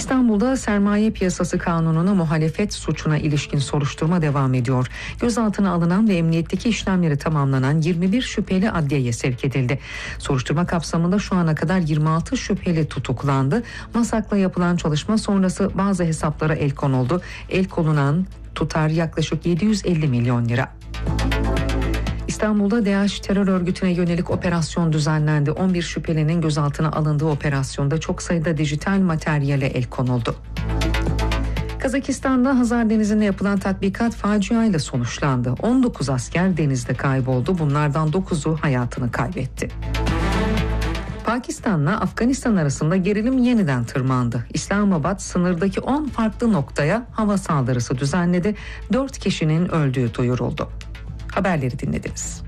İstanbul'da sermaye piyasası kanununa muhalefet suçuna ilişkin soruşturma devam ediyor. Gözaltına alınan ve emniyetteki işlemleri tamamlanan 21 şüpheli adliyeye sevk edildi. Soruşturma kapsamında şu ana kadar 26 şüpheli tutuklandı. Masak'la yapılan çalışma sonrası bazı hesaplara el konuldu. El konulan tutar yaklaşık 750 milyon lira. İstanbul'da DAEŞ terör örgütüne yönelik operasyon düzenlendi. 11 şüphelinin gözaltına alındığı operasyonda çok sayıda dijital materyale el konuldu. Kazakistan'da Hazar Denizi'nde yapılan tatbikat faciayla sonuçlandı. 19 asker denizde kayboldu. Bunlardan 9'u hayatını kaybetti. Pakistan'la Afganistan arasında gerilim yeniden tırmandı. İslamabad sınırdaki 10 farklı noktaya hava saldırısı düzenledi. 4 kişinin öldüğü duyuruldu. Haberleri dinlediniz.